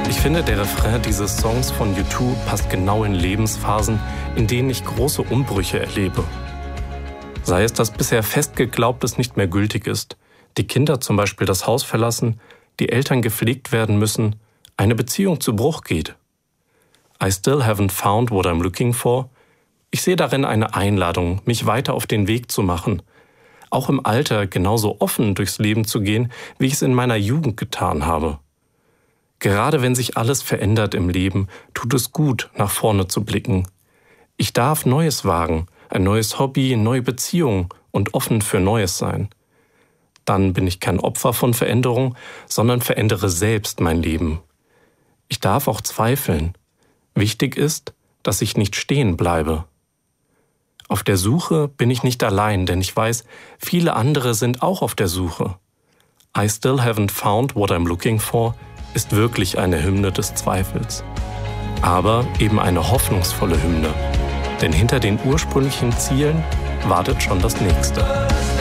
Ich finde, der Refrain dieses Songs von U2 passt genau in Lebensphasen, in denen ich große Umbrüche erlebe. Sei es, dass bisher fest Geglaubtes nicht mehr gültig ist, die Kinder zum Beispiel das Haus verlassen, die Eltern gepflegt werden müssen, eine Beziehung zu Bruch geht. I still haven't found what I'm looking for. Ich sehe darin eine Einladung, mich weiter auf den Weg zu machen, auch im Alter genauso offen durchs Leben zu gehen, wie ich es in meiner Jugend getan habe. Gerade wenn sich alles verändert im Leben, tut es gut, nach vorne zu blicken. Ich darf Neues wagen, ein neues Hobby, neue Beziehungen und offen für Neues sein. Dann bin ich kein Opfer von Veränderung, sondern verändere selbst mein Leben. Ich darf auch zweifeln. Wichtig ist, dass ich nicht stehen bleibe. Auf der Suche bin ich nicht allein, denn ich weiß, viele andere sind auch auf der Suche. I still haven't found what I'm looking for ist wirklich eine Hymne des Zweifels. Aber eben eine hoffnungsvolle Hymne. Denn hinter den ursprünglichen Zielen wartet schon das Nächste.